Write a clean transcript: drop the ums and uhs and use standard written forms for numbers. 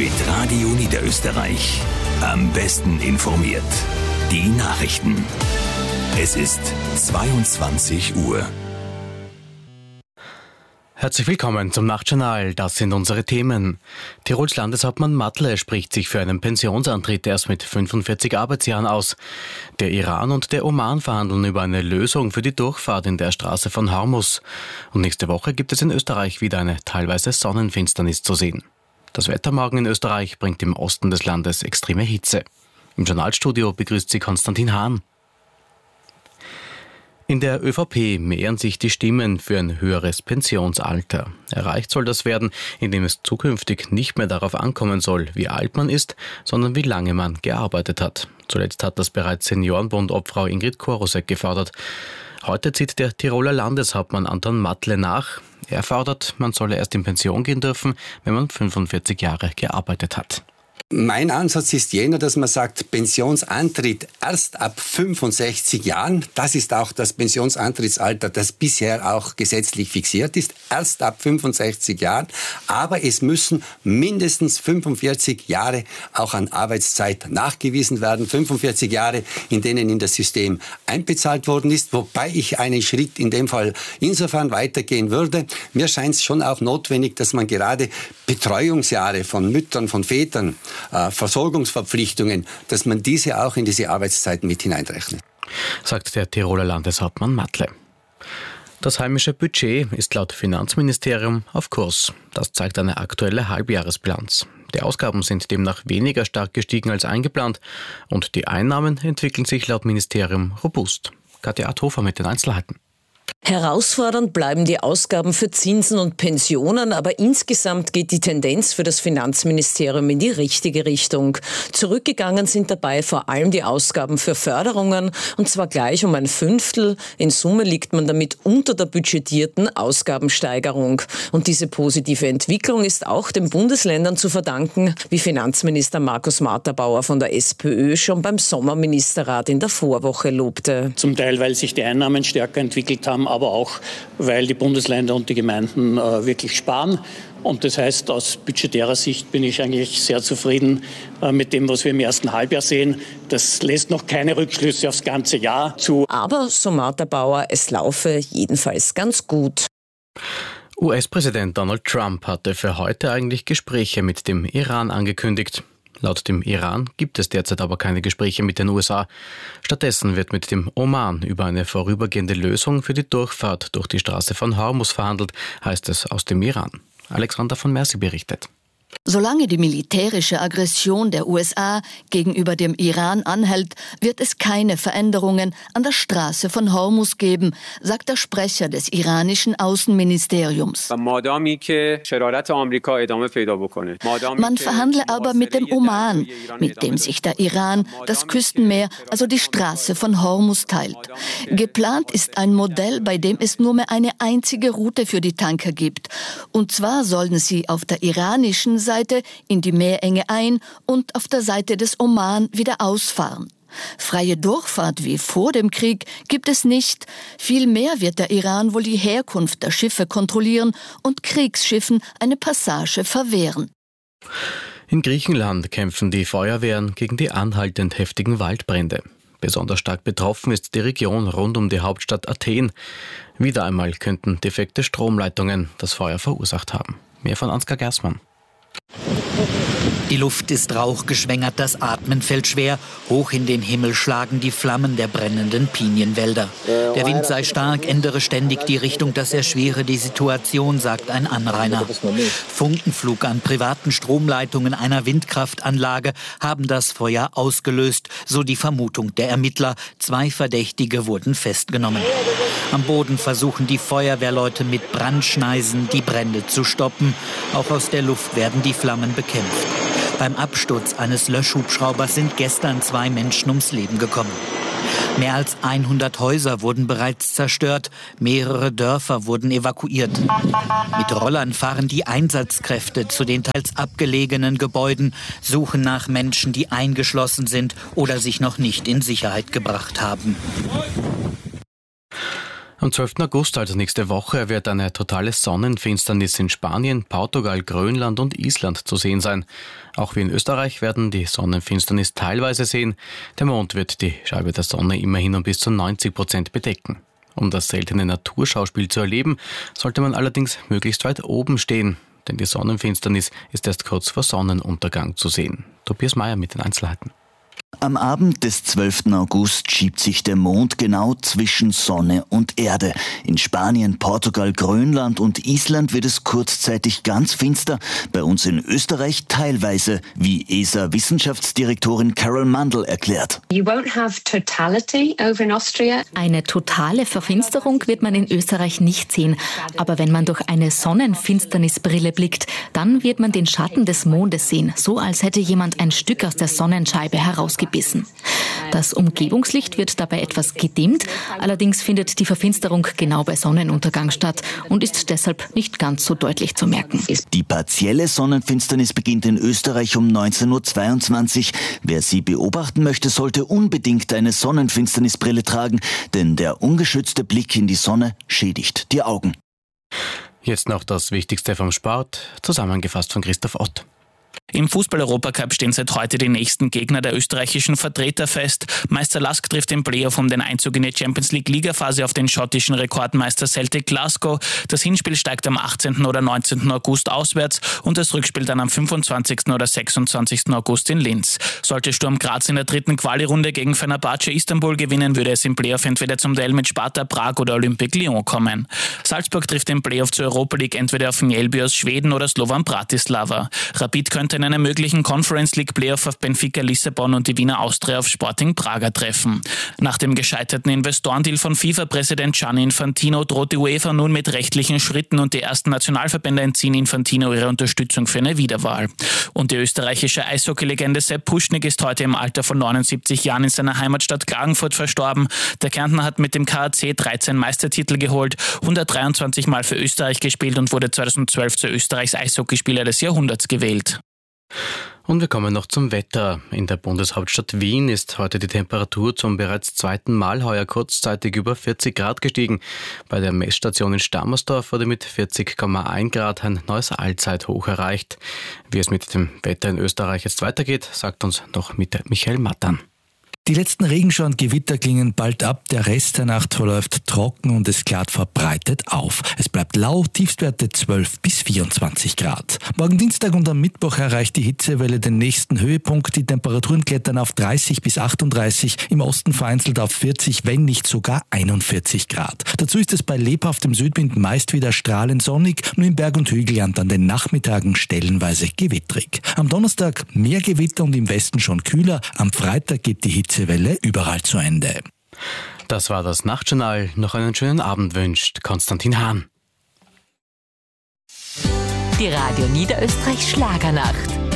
mit Radio Niederösterreich. Am besten informiert. Die Nachrichten. Es ist 22 Uhr. Herzlich willkommen zum Nachtjournal. Das sind unsere Themen. Tirols Landeshauptmann Matle spricht sich für einen Pensionsantritt erst mit 45 Arbeitsjahren aus. Der Iran und der Oman verhandeln über eine Lösung für die Durchfahrt in der Straße von Hormuz. Und nächste Woche gibt es in Österreich wieder eine teilweise Sonnenfinsternis zu sehen. Das Wetter morgen in Österreich bringt im Osten des Landes extreme Hitze. Im Journalstudio begrüßt sie Konstantin Hahn. In der ÖVP mehren sich die Stimmen für ein höheres Pensionsalter. Erreicht soll das werden, indem es zukünftig nicht mehr darauf ankommen soll, wie alt man ist, sondern wie lange man gearbeitet hat. Zuletzt hat das bereits Seniorenbund-Obfrau Ingrid Korosek gefordert. Heute zieht der Tiroler Landeshauptmann Anton Matle nach. Er fordert, man solle erst in Pension gehen dürfen, wenn man 45 Jahre gearbeitet hat. Mein Ansatz ist jener, dass man sagt, Pensionsantritt erst ab 65 Jahren. Das ist auch das Pensionsantrittsalter, das bisher auch gesetzlich fixiert ist. Erst ab 65 Jahren. Aber es müssen mindestens 45 Jahre auch an Arbeitszeit nachgewiesen werden. 45 Jahre, in denen in das System einbezahlt worden ist. Wobei ich einen Schritt in dem Fall insofern weitergehen würde. Mir scheint es schon auch notwendig, dass man gerade Betreuungsjahre von Müttern, von Vätern, Versorgungsverpflichtungen, dass man diese auch in diese Arbeitszeiten mit hineinrechnet. Sagt der Tiroler Landeshauptmann Matle. Das heimische Budget ist laut Finanzministerium auf Kurs. Das zeigt eine aktuelle Halbjahresbilanz. Die Ausgaben sind demnach weniger stark gestiegen als eingeplant und die Einnahmen entwickeln sich laut Ministerium robust. Katja Adhofer mit den Einzelheiten. Herausfordernd bleiben die Ausgaben für Zinsen und Pensionen, aber insgesamt geht die Tendenz für das Finanzministerium in die richtige Richtung. Zurückgegangen sind dabei vor allem die Ausgaben für Förderungen, und zwar gleich um 1/5. In Summe liegt man damit unter der budgetierten Ausgabensteigerung. Und diese positive Entwicklung ist auch den Bundesländern zu verdanken, wie Finanzminister Markus Marterbauer von der SPÖ schon beim Sommerministerrat in der Vorwoche lobte. Zum Teil, weil sich die Einnahmen stärker entwickelt haben, aber auch, weil die Bundesländer und die Gemeinden wirklich sparen. Und das heißt, aus budgetärer Sicht bin ich eigentlich sehr zufrieden mit dem, was wir im ersten Halbjahr sehen. Das lässt noch keine Rückschlüsse aufs ganze Jahr zu. Aber, so Marterbauer, es laufe jedenfalls ganz gut. US-Präsident Donald Trump hatte für heute eigentlich Gespräche mit dem Iran angekündigt. Laut dem Iran gibt es derzeit aber keine Gespräche mit den USA. Stattdessen wird mit dem Oman über eine vorübergehende Lösung für die Durchfahrt durch die Straße von Hormuz verhandelt, heißt es aus dem Iran. Alexander von Mercy berichtet. Solange die militärische Aggression der USA gegenüber dem Iran anhält, wird es keine Veränderungen an der Straße von Hormuz geben, sagt der Sprecher des iranischen Außenministeriums. Man verhandle aber mit dem Oman, mit dem sich der Iran das Küstenmeer, also die Straße von Hormuz teilt. Geplant ist ein Modell, bei dem es nur mehr eine einzige Route für die Tanker gibt. Und zwar sollen sie auf der iranischen Seite in die Meerenge ein und auf der Seite des Oman wieder ausfahren. Freie Durchfahrt wie vor dem Krieg gibt es nicht. Vielmehr wird der Iran wohl die Herkunft der Schiffe kontrollieren und Kriegsschiffen eine Passage verwehren. In Griechenland kämpfen die Feuerwehren gegen die anhaltend heftigen Waldbrände. Besonders stark betroffen ist die Region rund um die Hauptstadt Athen. Wieder einmal könnten defekte Stromleitungen das Feuer verursacht haben. Mehr von Ansgar Gersmann. Die Luft ist rauchgeschwängert, das Atmen fällt schwer. Hoch in den Himmel schlagen die Flammen der brennenden Pinienwälder. Der Wind sei stark, ändere ständig die Richtung, das erschwere die Situation, sagt ein Anrainer. Funkenflug an privaten Stromleitungen einer Windkraftanlage haben das Feuer ausgelöst, so die Vermutung der Ermittler. 2 Verdächtige wurden festgenommen. Am Boden versuchen die Feuerwehrleute mit Brandschneisen die Brände zu stoppen. Auch aus der Luft werden die Flammen bekämpft. Beim Absturz eines Löschhubschraubers sind gestern 2 Menschen ums Leben gekommen. Mehr als 100 Häuser wurden bereits zerstört, mehrere Dörfer wurden evakuiert. Mit Rollern fahren die Einsatzkräfte zu den teils abgelegenen Gebäuden, suchen nach Menschen, die eingeschlossen sind oder sich noch nicht in Sicherheit gebracht haben. Am 12. August, also nächste Woche, wird eine totale Sonnenfinsternis in Spanien, Portugal, Grönland und Island zu sehen sein. Auch wir in Österreich werden die Sonnenfinsternis teilweise sehen. Der Mond wird die Scheibe der Sonne immerhin um bis zu 90% bedecken. Um das seltene Naturschauspiel zu erleben, sollte man allerdings möglichst weit oben stehen. Denn die Sonnenfinsternis ist erst kurz vor Sonnenuntergang zu sehen. Tobias Mayer mit den Einzelheiten. Am Abend des 12. August schiebt sich der Mond genau zwischen Sonne und Erde. In Spanien, Portugal, Grönland und Island wird es kurzzeitig ganz finster. Bei uns in Österreich teilweise, wie ESA-Wissenschaftsdirektorin Carol Mandl erklärt. Eine totale Verfinsterung wird man in Österreich nicht sehen. Aber wenn man durch eine Sonnenfinsternisbrille blickt, dann wird man den Schatten des Mondes sehen, so als hätte jemand ein Stück aus der Sonnenscheibe herausgebissen. Das Umgebungslicht wird dabei etwas gedimmt, allerdings findet die Verfinsterung genau bei Sonnenuntergang statt und ist deshalb nicht ganz so deutlich zu merken. Die partielle Sonnenfinsternis beginnt in Österreich um 19:22 Uhr. Wer sie beobachten möchte, sollte unbedingt eine Sonnenfinsternisbrille tragen, denn der ungeschützte Blick in die Sonne schädigt die Augen. Jetzt noch das Wichtigste vom Sport, zusammengefasst von Christoph Ott. Im Fußball-Europacup stehen seit heute die nächsten Gegner der österreichischen Vertreter fest. Meister Lask trifft im Playoff um den Einzug in die Champions-League-Ligaphase auf den schottischen Rekordmeister Celtic Glasgow. Das Hinspiel steigt am 18. oder 19. August auswärts und das Rückspiel dann am 25. oder 26. August in Linz. Sollte Sturm Graz in der dritten Quali-Runde gegen Fenerbahce Istanbul gewinnen, würde es im Playoff entweder zum Duell mit Sparta Prag oder Olympique Lyon kommen. Salzburg trifft im Playoff zur Europa League entweder auf Mjällby aus Schweden oder Slovan Bratislava. Rapid könnte in einem möglichen Conference League Playoff auf Benfica Lissabon und die Wiener Austria auf Sporting Braga treffen. Nach dem gescheiterten Investorendeal von FIFA-Präsident Gianni Infantino droht die UEFA nun mit rechtlichen Schritten und die ersten Nationalverbände entziehen Infantino ihre Unterstützung für eine Wiederwahl. Und die österreichische Eishockey-Legende Sepp Puschnik ist heute im Alter von 79 Jahren in seiner Heimatstadt Klagenfurt verstorben. Der Kärntner hat mit dem KAC 13 Meistertitel geholt, 123 Mal für Österreich gespielt und wurde 2012 zu Österreichs Eishockeyspieler des Jahrhunderts gewählt. Und wir kommen noch zum Wetter. In der Bundeshauptstadt Wien ist heute die Temperatur zum bereits zweiten Mal heuer kurzzeitig über 40 Grad gestiegen. Bei der Messstation in Stammersdorf wurde mit 40,1 Grad ein neues Allzeithoch erreicht. Wie es mit dem Wetter in Österreich jetzt weitergeht, sagt uns noch Michael Mattern. Die letzten Regenschauer und Gewitter klingen bald ab, der Rest der Nacht verläuft trocken und es klart verbreitet auf. Es bleibt lau, Tiefstwerte 12 bis 24 Grad. Morgen Dienstag und am Mittwoch erreicht die Hitzewelle den nächsten Höhepunkt. Die Temperaturen klettern auf 30 bis 38, im Osten vereinzelt auf 40, wenn nicht sogar 41 Grad. Dazu ist es bei lebhaftem Südwind meist wieder strahlend sonnig, nur im Berg- und Hügelland an den Nachmittagen stellenweise gewittrig. Am Donnerstag mehr Gewitter und im Westen schon kühler. Am Freitag geht die Hitzewelle überall zu Ende. Das war das Nachtjournal. Noch einen schönen Abend wünscht Konstantin Hahn. Die Radio Niederösterreich Schlagernacht.